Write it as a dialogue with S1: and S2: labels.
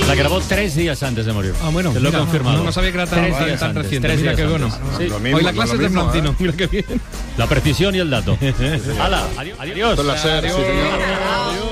S1: La grabó 3 días antes de morir.
S2: Ah, bueno,
S1: te lo he confirmado.
S2: No sabía que era tan reciente. Mira qué bueno.
S1: Sí.
S2: Hoy la clase es de Francino. Mira qué bien.
S1: La precisión y el dato. ¡Hala! ¡Adiós!
S3: Placer, sí, señor.
S2: Adiós.